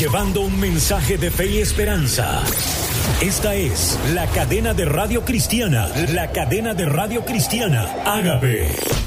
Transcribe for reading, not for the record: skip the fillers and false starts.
llevando un mensaje de fe y esperanza. Esta es la cadena de radio cristiana, Ágape.